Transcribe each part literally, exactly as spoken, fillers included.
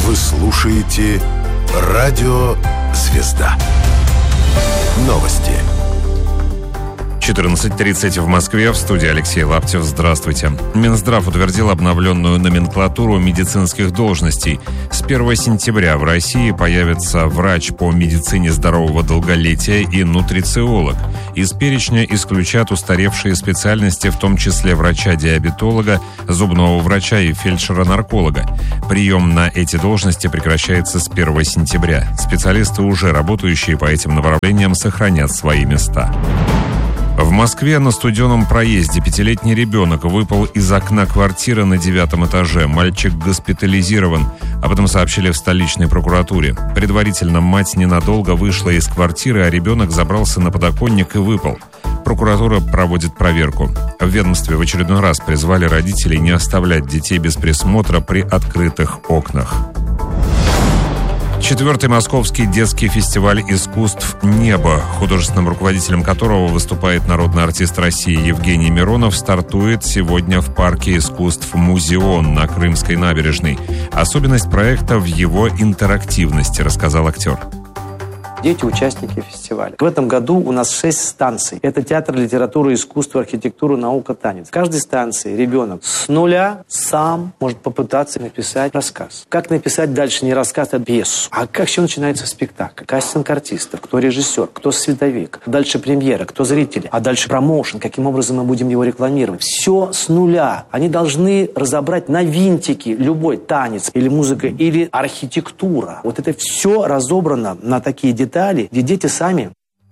Вы слушаете «Радио Звезда». Новости. четырнадцать тридцать в Москве. В студии Алексей Лаптев. Здравствуйте. Минздрав утвердил обновленную номенклатуру медицинских должностей. С первого сентября в России появится врач по медицине здорового долголетия и нутрициолог. Из перечня исключат устаревшие специальности, в том числе врача-диабетолога, зубного врача и фельдшера-нарколога. Прием на эти должности прекращается с первого сентября. Специалисты, уже работающие по этим направлениям, сохранят свои места. В Москве на Студенном проезде пятилетний ребенок выпал из окна квартиры на девятом этаже. Мальчик госпитализирован. Об этом сообщили в столичной прокуратуре. Предварительно мать ненадолго вышла из квартиры, а ребенок забрался на подоконник и выпал. Прокуратура проводит проверку. В ведомстве в очередной раз призвали родителей не оставлять детей без присмотра при открытых окнах. Четвертый московский детский фестиваль искусств «Небо», художественным руководителем которого выступает народный артист России Евгений Миронов, стартует сегодня в парке искусств «Музеон» на Крымской набережной. Особенность проекта в его интерактивности, рассказал актер. Дети – участники фестиваля. В этом году у нас шесть станций. Это театр, литература, искусство, архитектура, наука, танец. В каждой станции ребенок с нуля сам может попытаться написать рассказ. Как написать дальше не рассказ, а пьесу? А как все начинается спектакль? Кастинг артистов, кто режиссер, кто световик. Дальше премьера, кто зрители. А дальше промоушен, каким образом мы будем его рекламировать. Все с нуля. Они должны разобрать на винтики любой танец или музыка, или архитектура. Вот это все разобрано на такие детали. Детали, где дети сами.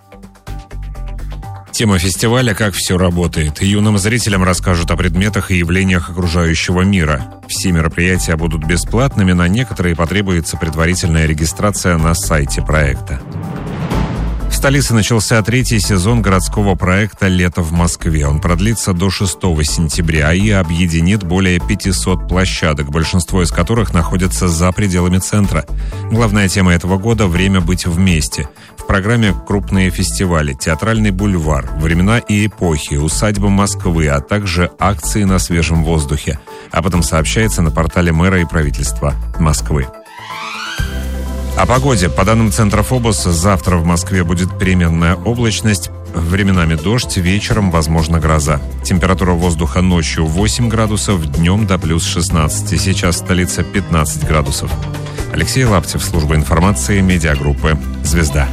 Тема фестиваля «Как все работает». Юным зрителям расскажут о предметах и явлениях окружающего мира. Все мероприятия будут бесплатными, на некоторые потребуется предварительная регистрация на сайте проекта. В столице начался третий сезон городского проекта «Лето в Москве». Он продлится до шестого сентября и объединит более пятисот площадок, большинство из которых находятся за пределами центра. Главная тема этого года – «Время быть вместе». В программе крупные фестивали, театральный бульвар, времена и эпохи, усадьба Москвы, а также акции на свежем воздухе. Об этом сообщается на портале мэра и правительства Москвы. О погоде. По данным Центра ФОБОС, завтра в Москве будет переменная облачность, временами дождь, вечером возможна гроза. Температура воздуха ночью восемь градусов, днем до плюс шестнадцать. Сейчас столица пятнадцать градусов. Алексей Лаптев, служба информации, медиагруппы «Звезда».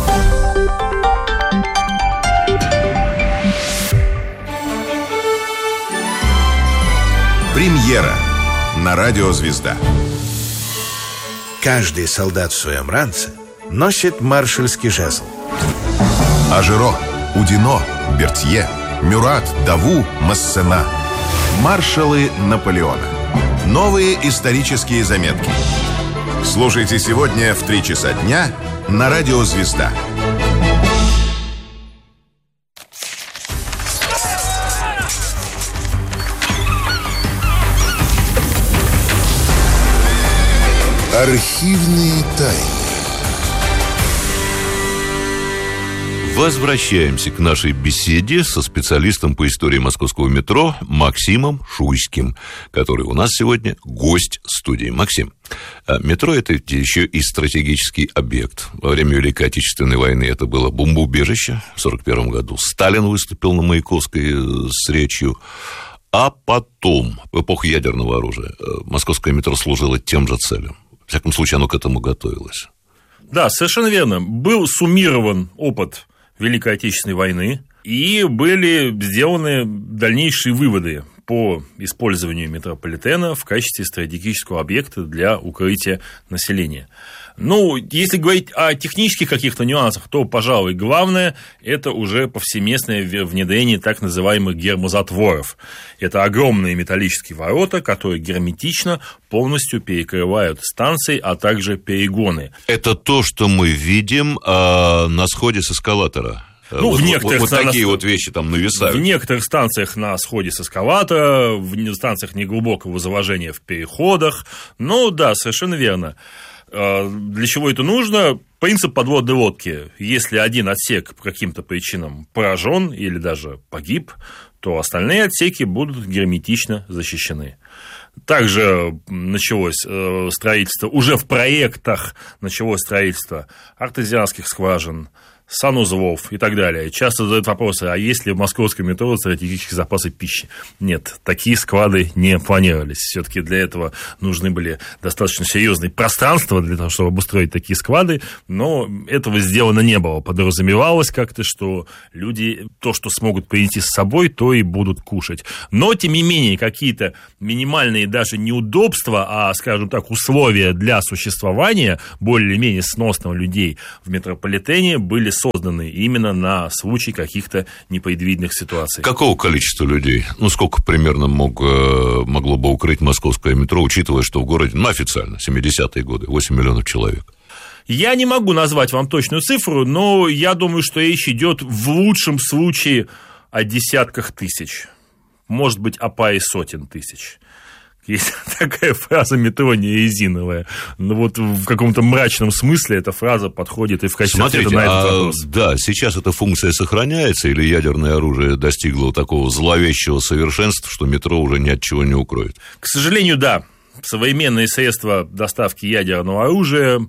Премьера на радио «Звезда». Каждый солдат в своем ранце носит маршальский жезл. Ажиро, Удино, Бертье, Мюрат, Даву, Массена. Маршалы Наполеона. Новые исторические заметки. Слушайте сегодня в три часа дня на радио «Звезда». Архивные тайны. Возвращаемся к нашей беседе со специалистом по истории московского метро Максимом Шуйским, который у нас сегодня гость студии. Максим, метро – это еще и стратегический объект. Во время Великой Отечественной войны это было бомбоубежище. В сорок первом году Сталин выступил на Маяковской с речью. А потом, в эпоху ядерного оружия, московское метро служило тем же целям. В всяком случае, оно к этому готовилось. Да, совершенно верно. Был суммирован опыт Великой Отечественной войны, и были сделаны дальнейшие выводы по использованию метрополитена в качестве стратегического объекта для укрытия населения. Ну, если говорить о технических каких-то нюансах, то, пожалуй, главное – это уже повсеместное внедрение так называемых гермозатворов. Это огромные металлические ворота, которые герметично полностью перекрывают станции, а также перегоны. Это то, что мы видим а, на сходе с эскалатора. Ну, вот, в некоторых вот, вот станциях, такие вот вещи там нависают. В некоторых станциях на сходе с эскалатора, в станциях неглубокого заложения в переходах. Ну, да, совершенно верно. Для чего это нужно? Принцип подводной лодки. Если один отсек по каким-то причинам поражен или даже погиб, то остальные отсеки будут герметично защищены. Также началось строительство, уже в проектах началось строительство артезианских скважин, санузлов и так далее. Часто задают вопросы, а есть ли в московском метро стратегические запасы пищи? Нет, такие склады не планировались. Все-таки для этого нужны были достаточно серьезные пространства для того, чтобы обустроить такие склады, но этого сделано не было. Подразумевалось как-то, что люди то, что смогут принести с собой, то и будут кушать. Но, тем не менее, какие-то минимальные даже неудобства, а, скажем так, условия для существования более-менее сносных людей в метрополитене были созданы именно на случай каких-то непредвиденных ситуаций. Какого количества людей? Ну, сколько примерно мог, могло бы укрыть московское метро, учитывая, что в городе, ну, официально, семидесятые годы, восемь миллионов человек? Я не могу назвать вам точную цифру, но я думаю, что речь идет в лучшем случае о десятках тысяч. Может быть, о паре сотен тысяч. Есть такая фраза «метро не резиновая». Но вот в каком-то мрачном смысле эта фраза подходит и в качестве Смотрите, ответа на этот а, вопрос. Да, сейчас эта функция сохраняется, или ядерное оружие достигло такого зловещего совершенства, что метро уже ни от чего не укроет? К сожалению, да. Современные средства доставки ядерного оружия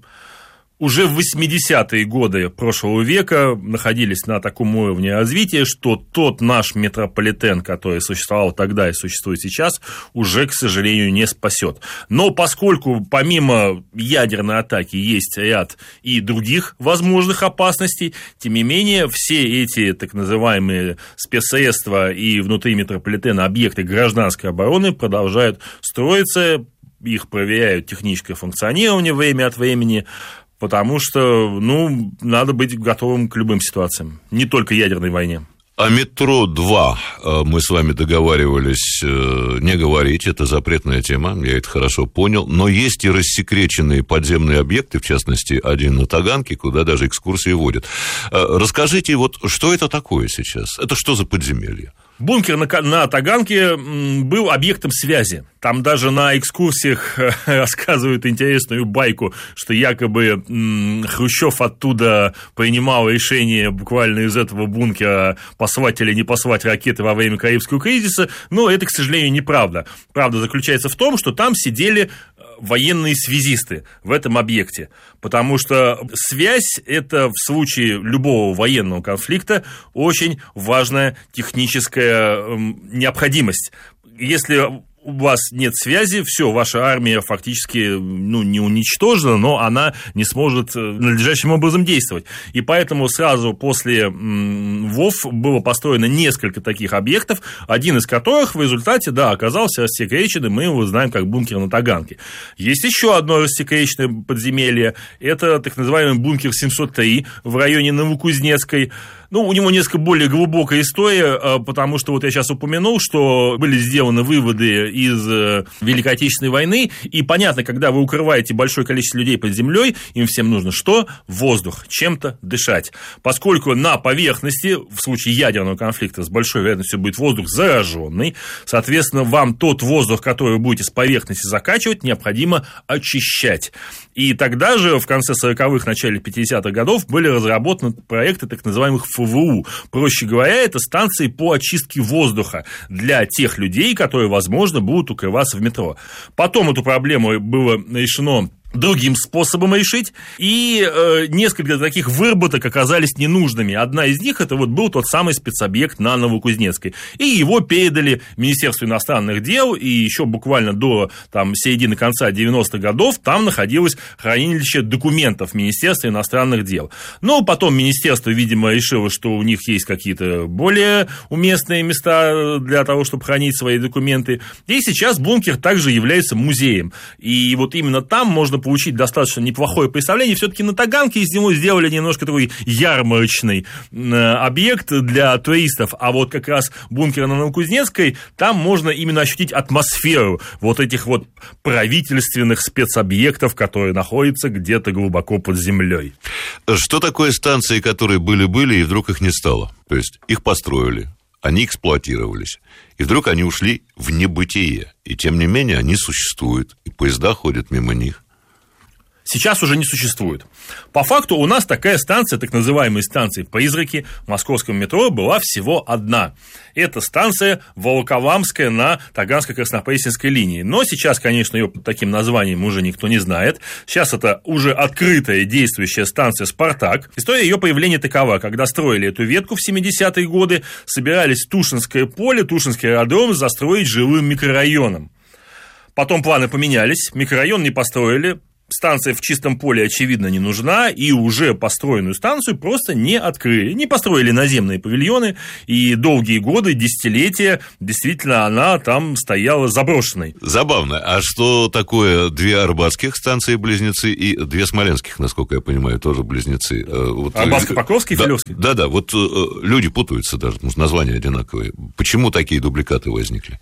уже в восьмидесятые годы прошлого века находились на таком уровне развития, что тот наш метрополитен, который существовал тогда и существует сейчас, уже, к сожалению, не спасет. Но поскольку помимо ядерной атаки есть ряд и других возможных опасностей, тем не менее все эти так называемые спецсредства и внутри метрополитена объекты гражданской обороны продолжают строиться, их проверяют техническое функционирование время от времени, потому что, ну, надо быть готовым к любым ситуациям, не только ядерной войне. О метро два мы с вами договаривались не говорить, это запретная тема, я это хорошо понял, но есть и рассекреченные подземные объекты, в частности, один на Таганке, куда даже экскурсии водят. Расскажите, вот что это такое сейчас? Это что за подземелье? Бункер на, на Таганке был объектом связи. Там даже на экскурсиях рассказывают интересную байку, что якобы Хрущев оттуда принимал решение буквально из этого бункера послать или не послать ракеты во время Карибского кризиса. Но это, к сожалению, неправда. Правда заключается в том, что там сидели военные связисты в этом объекте, потому что связь – это в случае любого военного конфликта очень важная техническая необходимость. Если у вас нет связи, все, ваша армия фактически, ну, не уничтожена, но она не сможет надлежащим образом действовать. И поэтому сразу после ВОВ было построено несколько таких объектов, один из которых в результате, да, оказался рассекреченным, мы его знаем как бункер на Таганке. Есть еще одно рассекреченное подземелье, это так называемый бункер семьсот три в районе Новокузнецкой. Ну, у него несколько более глубокая история, потому что вот я сейчас упомянул, что были сделаны выводы из Великой Отечественной войны, и понятно, когда вы укрываете большое количество людей под землей, им всем нужно что? Воздух, чем-то дышать. Поскольку на поверхности, в случае ядерного конфликта, с большой вероятностью будет воздух зараженный, соответственно, вам тот воздух, который вы будете с поверхности закачивать, необходимо очищать. И тогда же, в конце сороковых, начале пятидесятых годов, были разработаны проекты так называемых ФВУ. Проще говоря, это станции по очистке воздуха для тех людей, которые, возможно, будут укрываться в метро. Потом эту проблему было решено другим способом решить, и э, несколько таких выработок оказались ненужными. Одна из них, это вот был тот самый спецобъект на Новокузнецкой, и его передали Министерству иностранных дел, и еще буквально до там, середины-конца девяностых годов там находилось хранилище документов Министерства иностранных дел. Но потом Министерство, видимо, решило, что у них есть какие-то более уместные места для того, чтобы хранить свои документы, и сейчас бункер также является музеем, и вот именно там можно получить достаточно неплохое представление. Все-таки на Таганке из него сделали немножко такой ярмарочный объект для туристов, а вот как раз бункер на Новокузнецкой, там можно именно ощутить атмосферу вот этих вот правительственных спецобъектов, которые находятся где-то глубоко под землей. Что такое станции, которые были-были, и вдруг их не стало? То есть их построили, они эксплуатировались, и вдруг они ушли в небытие, и тем не менее они существуют, и поезда ходят мимо них. сейчас уже не существует. По факту у нас такая станция, так называемая станция «Призраки» в московском метро была всего одна. Это станция Волоколамская на Таганско-Краснопресненской линии. Но сейчас, конечно, ее под таким названием уже никто не знает. Сейчас это уже открытая действующая станция «Спартак». История ее появления такова. Когда строили эту ветку в семидесятые годы, собирались Тушинское поле, Тушинский аэродром застроить жилым микрорайоном. Потом планы поменялись, микрорайон не построили, станция в чистом поле, очевидно, не нужна, и уже построенную станцию просто не открыли. Не построили наземные павильоны, и долгие годы, десятилетия, действительно, она там стояла заброшенной. Забавно. А что такое две арбатских станции-близнецы и две смоленских, насколько я понимаю, тоже близнецы? Вот, Арбатско-Покровская и да, Филевская? Да-да, вот люди путаются даже, названия одинаковые. Почему такие дубликаты возникли?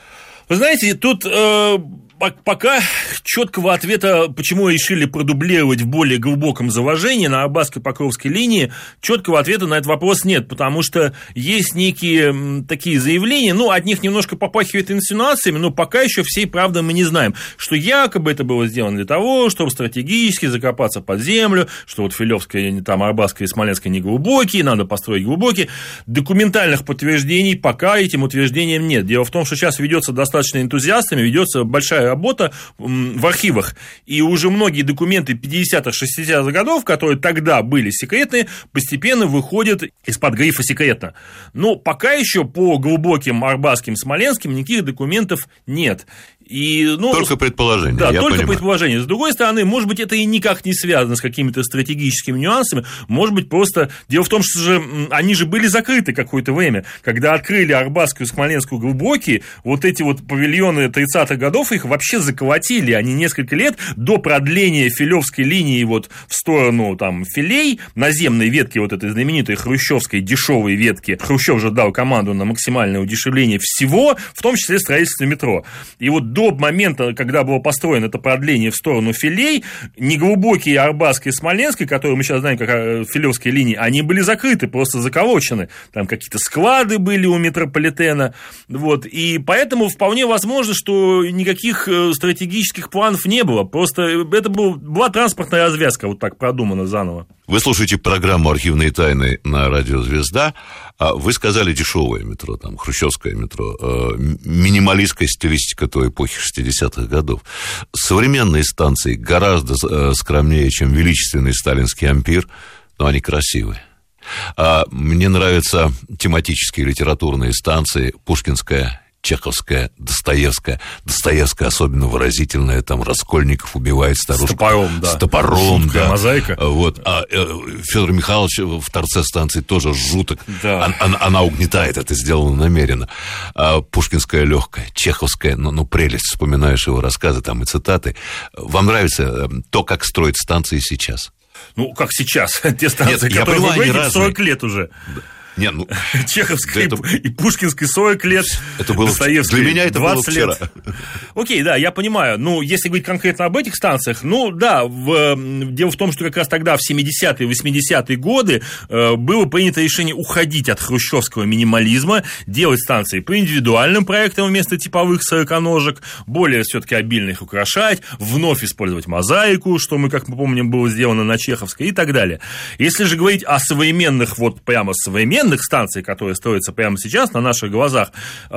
Вы знаете, тут э, пока четкого ответа, почему решили продублировать в более глубоком заложении на Арбатско-Покровской линии, четкого ответа на этот вопрос нет, потому что есть некие такие заявления, ну, от них немножко попахивает инсинуациями, но пока еще всей правды мы не знаем, что якобы это было сделано для того, чтобы стратегически закопаться под землю, что вот Филевская, там, Арбатская и Смоленская не глубокие, надо построить глубокие. Документальных подтверждений пока этим утверждениям нет. Дело в том, что сейчас ведется достаточно энтузиастами, ведется большая работа в архивах, и уже многие документы пятидесятых-шестидесятых годов, которые тогда были секретные, постепенно выходят из-под грифа «секретно». Но пока еще по глубоким арбатским, смоленским никаких документов нет. И, ну, только предположение, да, я только понимаю. предположение. С другой стороны, может быть, это и никак не связано с какими-то стратегическими нюансами, может быть, просто... Дело в том, что же они же были закрыты какое-то время. Когда открыли Арбатскую и Смоленскую глубокие, вот эти вот павильоны тридцатых годов, их вообще заколотили. Они несколько лет до продления Филевской линии вот в сторону там Филей, наземной ветки, вот этой знаменитой хрущевской дешевой ветки. Хрущев же дал команду на максимальное удешевление всего, в том числе строительство метро. И вот до момента, когда было построено это продление в сторону Филей, неглубокие Арбатской и Смоленской, которые мы сейчас знаем как Филевские линии, они были закрыты, просто заколочены. Там какие-то склады были у метрополитена. Вот. И поэтому вполне возможно, что никаких стратегических планов не было. Просто это был, была транспортная развязка, вот так продумана заново. Вы слушаете программу «Архивные тайны» на радио «Звезда». Вы сказали дешевое метро, там, хрущевское метро, минималистская стилистика той эпохи шестидесятых годов. Современные станции гораздо скромнее, чем величественный сталинский ампир, но они красивые. Мне нравятся тематические литературные станции Пушкинская, Чеховская, Достоевская. Достоевская особенно выразительная, там Раскольников убивает старушку. С топором, да. С топором, жуткая да. Мозаика. Вот. А Федор Михайлович в торце станции тоже жуток. Да. Она, она угнетает, это сделано намеренно. А Пушкинская легкая, Чеховская, ну, ну, прелесть. Вспоминаешь его рассказы там и цитаты. Вам нравится то, как строят станции сейчас? Ну, как сейчас. Те станции, Нет, которые выглядят сорок разные. лет уже. Не, ну, Чеховской да, это... и Пушкинской сорок лет, это было... Достоевской Для меня это двадцать было лет. Окей, да, я понимаю. Ну, если говорить конкретно об этих станциях, ну, да, в... дело в том, что как раз тогда, в семидесятые, восьмидесятые годы, э, было принято решение уходить от хрущевского минимализма, делать станции по индивидуальным проектам вместо типовых сороконожек, более все-таки обильно их украшать, вновь использовать мозаику, что мы, как мы помним, было сделано на Чеховской и так далее. Если же говорить о современных, вот прямо современных станций, которые строятся прямо сейчас на наших глазах,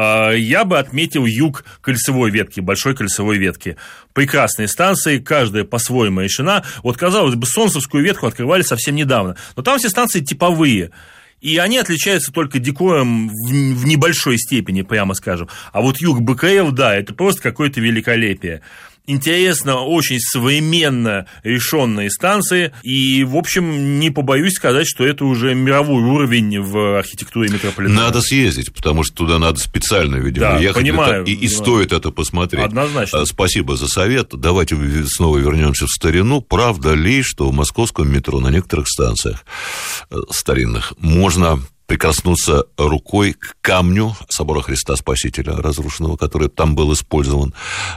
я бы отметил юг кольцевой ветки, большой кольцевой ветки. Прекрасные станции, каждая по-своему решена. Вот, казалось бы, Солнцевскую ветку открывали совсем недавно, но там все станции типовые. И они отличаются только декором в, в небольшой степени, прямо скажем. А вот юг БКЛ, да, это просто какое-то великолепие. Интересно, очень современно решенные станции. И, в общем, не побоюсь сказать, что это уже мировой уровень в архитектуре метрополитена. Надо съездить, потому что туда надо специально, видимо, да, ехать. понимаю, и, и понимаю. стоит это посмотреть. Однозначно. Спасибо за совет. Давайте снова вернемся в старину. Правда ли, что в московском метро на некоторых станциях старинных можно прикоснуться рукой к камню собора Христа Спасителя разрушенного, который там был использован,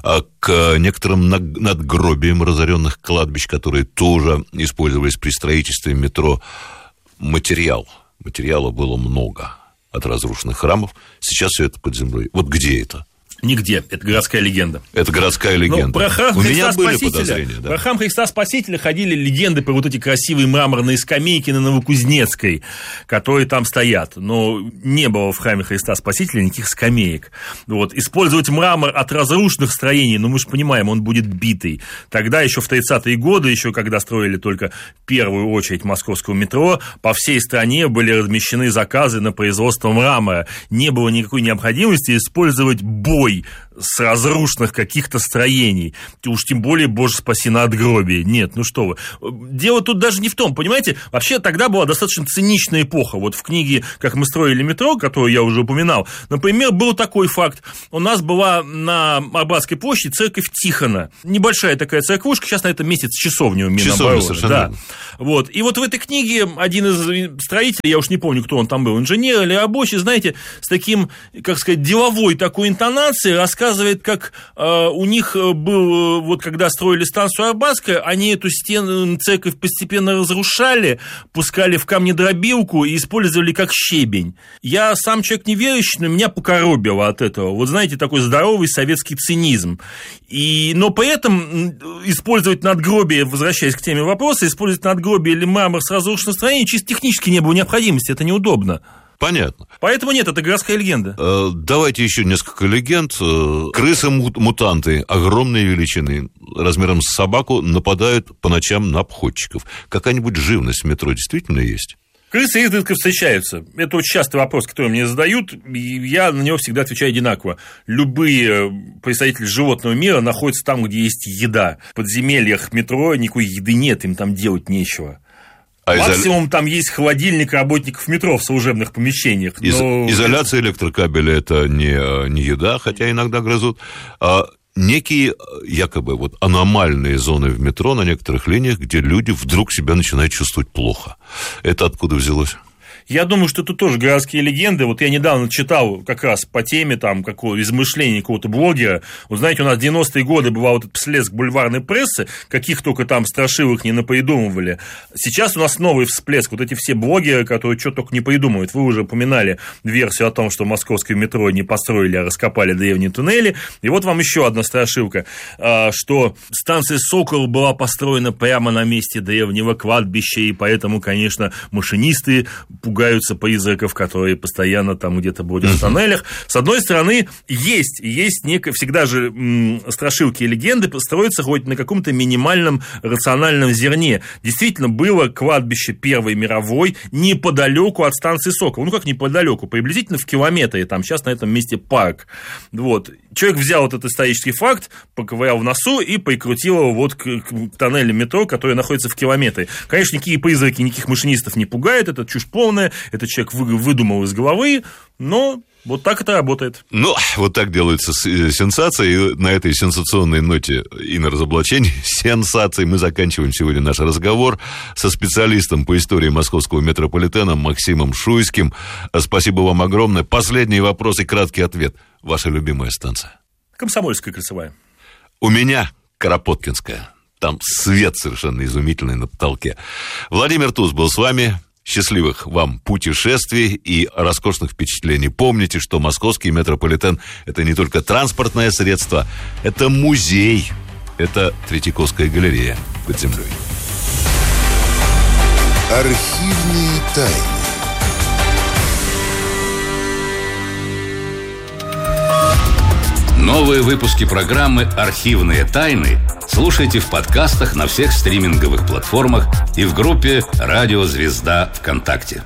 к некоторым надгробиям разоренных кладбищ, которые тоже использовались при строительстве метро? Материал. Материала было много от разрушенных храмов. Сейчас все это под землей. Вот где это? Нигде. Это городская легенда. Это городская легенда. Ну, про храм У Христа меня были Спасителя, подозрения. Да. Про храм Христа Спасителя ходили легенды про вот эти красивые мраморные скамейки на Новокузнецкой, которые там стоят. Но не было в храме Христа Спасителя никаких скамеек. Вот. Использовать мрамор от разрушенных строений, ну, мы же понимаем, он будет битый. Тогда еще в тридцатые годы, еще когда строили только первую очередь московского метро, по всей стране были размещены заказы на производство мрамора. Не было никакой необходимости использовать бой с разрушенных каких-то строений. Уж тем более, боже спаси, надгробие. Нет, ну что вы. Дело тут даже не в том, понимаете? Вообще тогда была достаточно циничная эпоха. Вот в книге «Как мы строили метро», которую я уже упоминал, например, был такой факт. У нас была на Арбатской площади церковь Тихона. Небольшая такая церквушка, сейчас на этом месте часовня у Минобороны. Да. Вот. И вот в этой книге один из строителей, я уж не помню, кто он там был, инженер или рабочий, знаете, с таким, как сказать, деловой такой интонацией рассказывает, как э, у них был, вот когда строили станцию Арбатская, они эту стену, церковь постепенно разрушали, пускали в камнедробилку и использовали как щебень. Я сам человек неверующий, но меня покоробило от этого. Вот знаете, такой здоровый советский цинизм. И, но при этом использовать надгробие, возвращаясь к теме вопроса, использовать надгробие или мрамор с разрушенным строением чисто технически не было необходимости, это неудобно. Понятно. Поэтому нет, это городская легенда. Э, давайте еще несколько легенд. Крысы-мутанты огромной величины, размером с собаку, нападают по ночам на обходчиков. Какая-нибудь живность в метро действительно есть? Крысы изредка встречаются. Это очень частый вопрос, который мне задают, и я на него всегда отвечаю одинаково. Любые представители животного мира находятся там, где есть еда. В подземельях метро никакой еды нет, им там делать нечего. А максимум изоля... там есть холодильник работников метро в служебных помещениях. Но... Из... Изоляция электрокабеля – это не, не еда, хотя иногда грызут, а некие якобы вот аномальные зоны в метро на некоторых линиях, где люди вдруг себя начинают чувствовать плохо. Это откуда взялось? Я думаю, что это тоже городские легенды. Вот я недавно читал как раз по теме там, какого измышления какого-то блогера. Вот знаете, у нас в девяностые годы бывал этот всплеск бульварной прессы, каких только там страшилок не напридумывали. Сейчас у нас новый всплеск. Вот эти все блогеры, которые что только не придумывают. Вы уже упоминали версию о том, что московское метро не построили, а раскопали древние туннели. И вот вам еще одна страшилка, что станция «Сокол» была построена прямо на месте древнего кладбища, и поэтому, конечно, машинисты пугаются призраков, которые постоянно там где-то бродят в тоннелях. С одной стороны, есть, есть некое, всегда же м, страшилки и легенды строятся хоть на каком-то минимальном рациональном зерне. Действительно, было кладбище Первой мировой неподалеку от станции «Сокол». Ну, как неподалеку, приблизительно в километре, там сейчас на этом месте парк. Вот. Человек взял вот этот исторический факт, поковырял в носу и прикрутил его вот к, к тоннелю метро, который находится в километре. Конечно, никакие призраки, никаких машинистов не пугают, это чушь полная, этот человек выдумал из головы, но вот так это работает. Ну, вот так делаются сенсации, и на этой сенсационной ноте и на разоблачении сенсаций мы заканчиваем сегодня наш разговор со специалистом по истории московского метрополитена Максимом Шуйским. Спасибо вам огромное. Последний вопрос и краткий ответ. Ваша любимая станция? Комсомольская кольцевая. У меня Кропоткинская. Там свет совершенно изумительный на потолке. Владимир Туз был с вами. Счастливых вам путешествий и роскошных впечатлений. Помните, что московский метрополитен – это не только транспортное средство, это музей, это Третьяковская галерея под землей. Архивные тайны. Новые выпуски программы «Архивные тайны» слушайте в подкастах на всех стриминговых платформах и в группе «Радио Звезда» ВКонтакте.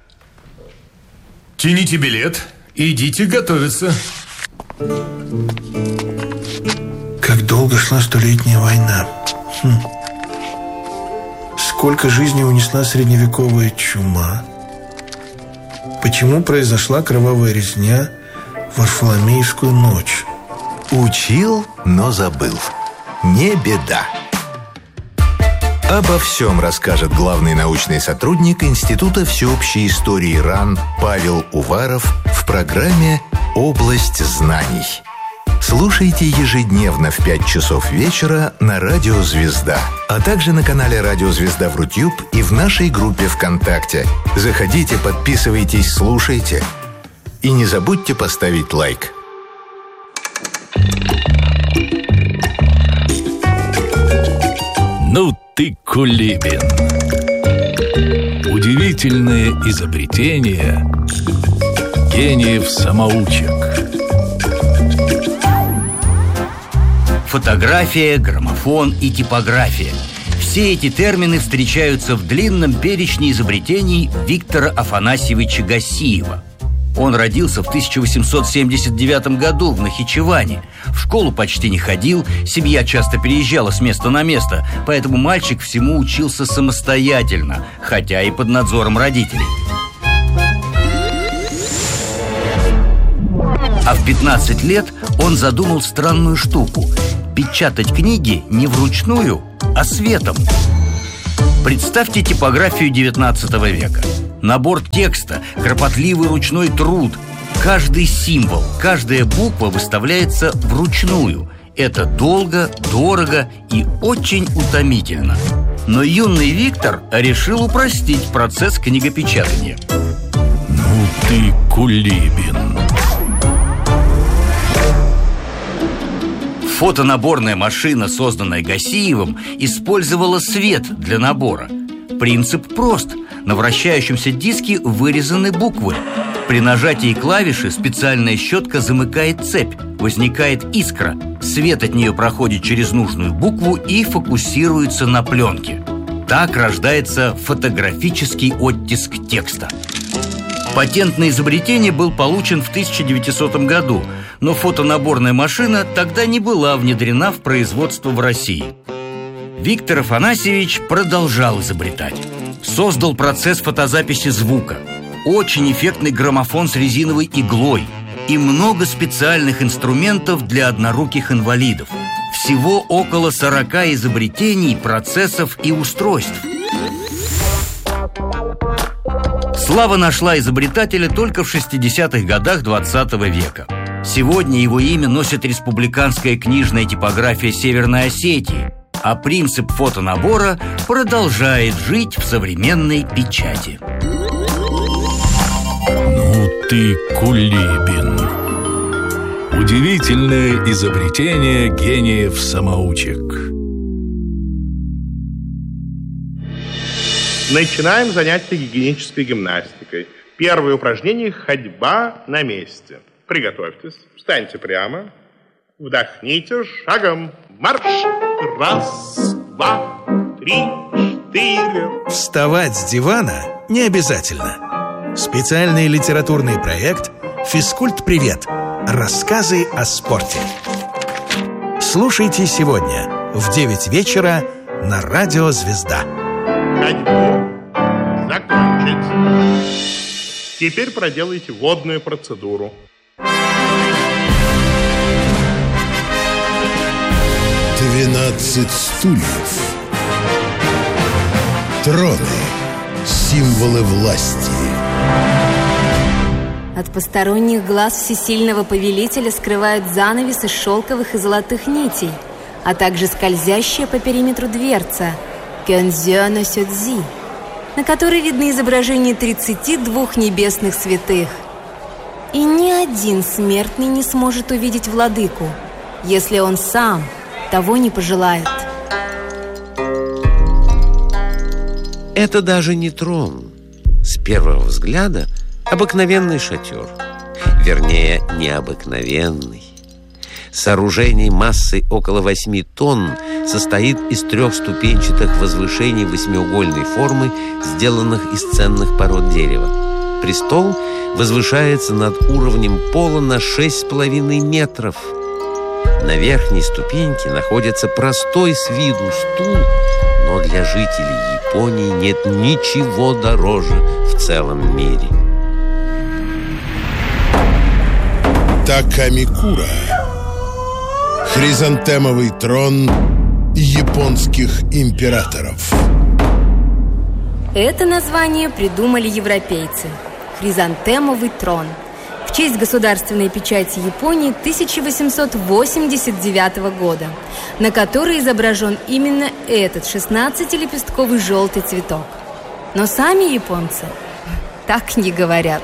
Тяните билет и идите готовиться. Как долго шла Столетняя война. Хм. Сколько жизней унесла средневековая чума. Почему произошла кровавая резня в Варфоломеевскую ночь? Учил, но забыл. Не беда. Обо всем расскажет главный научный сотрудник Института всеобщей истории РАН Павел Уваров в программе «Область знаний». Слушайте ежедневно в пять часов вечера на Радио Звезда, а также на канале Радио Звезда в Рутюб и в нашей группе ВКонтакте. Заходите, подписывайтесь, слушайте. И не забудьте поставить лайк. Ну ты Кулибин. Удивительное изобретение гениев-самоучек. Фотография, граммофон и типография. Все эти термины встречаются в длинном перечне изобретений Виктора Афанасьевича Гассиева. Он родился в тысяча восемьсот семьдесят девятом году в Нахичеване. В школу почти не ходил, семья часто переезжала с места на место, поэтому мальчик всему учился самостоятельно, хотя и под надзором родителей. А в пятнадцать лет он задумал странную штуку – печатать книги не вручную, а светом. Представьте типографию девятнадцатого века. Набор текста, кропотливый ручной труд. Каждый символ, каждая буква выставляется вручную. Это долго, дорого и очень утомительно. Но юный Виктор решил упростить процесс книгопечатания. Ну ты Кулибин. Фотонаборная машина, созданная Гассиевым, использовала свет для набора. Принцип прост. На вращающемся диске вырезаны буквы. При нажатии клавиши специальная щетка замыкает цепь. Возникает искра. Свет от нее проходит через нужную букву и фокусируется на пленке. Так рождается фотографический оттиск текста. Патент на изобретение был получен в тысяча девятисотом году, но фотонаборная машина тогда не была внедрена в производство в России. Виктор Афанасьевич продолжал изобретать. Создал процесс фотозаписи звука, очень эффектный граммофон с резиновой иглой и много специальных инструментов для одноруких инвалидов. Всего около сорока изобретений, процессов и устройств. Слава нашла изобретателя только в шестидесятых годах двадцатого века. Сегодня его имя носит республиканская книжная типография Северной Осетии, а принцип фотонабора продолжает жить в современной печати. Ну ты Кулибин. Удивительное изобретение гениев-самоучек. Начинаем занятие гигиенической гимнастикой. Первое упражнение – ходьба на месте. Приготовьтесь, встаньте прямо, вдохните, шагом марш. Раз, два, три, четыре. Вставать с дивана не обязательно. Специальный литературный проект «Физкульт-привет». Рассказы о спорте. Слушайте сегодня в девять вечера на Радио Звезда. Ходьбу закончить. Теперь проделайте водную процедуру. Двенадцать стульев. Троны. Символы власти. От посторонних глаз всесильного повелителя скрывают занавес из шелковых и золотых нитей, а также скользящая по периметру дверца Кёнзё Сёдзи, на которой видны изображения тридцати двух небесных святых. И ни один смертный не сможет увидеть владыку, если он сам того не пожелает. Это даже не трон. С первого взгляда обыкновенный шатер. Вернее, необыкновенный. Сооружение массой около восьми тонн состоит из трех ступенчатых возвышений восьмиугольной формы, сделанных из ценных пород дерева. Престол возвышается над уровнем пола на шесть с половиной метров. На верхней ступеньке находится простой с виду стул, но для жителей Японии нет ничего дороже в целом мире. Такамикура. Хризантемовый трон японских императоров. Это название придумали европейцы. Хризантемовый трон. В честь государственной печати Японии тысяча восемьсот восемьдесят девятого года, на которой изображен именно этот шестнадцатилепестковый желтый цветок. Но сами японцы так не говорят.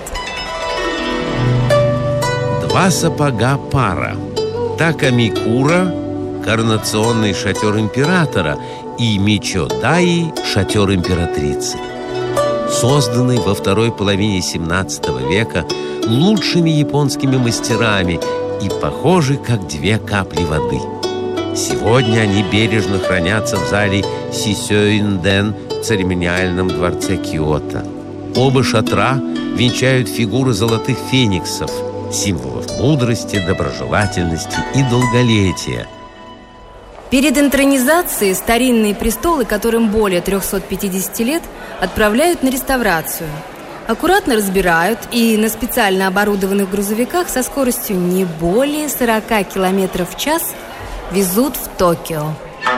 Два сапога пара. Такамикура – коронационный шатер императора и Мичодаи – шатер императрицы. Созданный во второй половине семнадцатого века лучшими японскими мастерами и похожи, как две капли воды. Сегодня они бережно хранятся в зале Сисёинден в церемониальном дворце Киото. Оба шатра венчают фигуры золотых фениксов, символов мудрости, доброжелательности и долголетия. Перед интронизацией старинные престолы, которым более трехсот пятидесяти лет, отправляют на реставрацию. Аккуратно разбирают и на специально оборудованных грузовиках со скоростью не более сорока километров в час везут в Токио.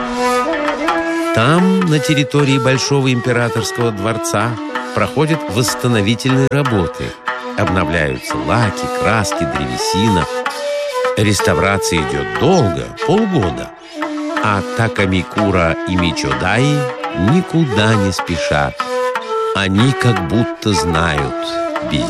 Там, на территории Большого императорского дворца, проходят восстановительные работы. Обновляются лаки, краски, древесина. Реставрация идет долго, полгода. А Такамикура и Мичодаи никуда не спешат. Они как будто знают, без